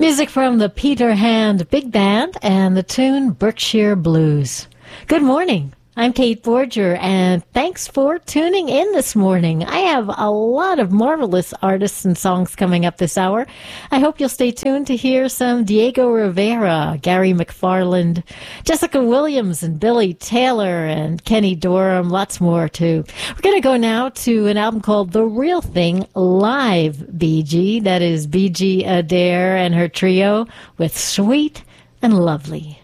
Music from the Peter Hand Big Band and the tune Berkshire Blues. Good morning. I'm Kate Borger, and thanks for tuning in this morning. I have a lot of marvelous artists and songs coming up this hour. I hope you'll stay tuned to hear some Diego Rivera, Gary McFarland, Jessica Williams, and Billy Taylor, and Kenny Dorham, lots more too. We're going to go now to an album called The Real Thing Live, BG. That is BG Adair and her trio with Sweet and Lovely.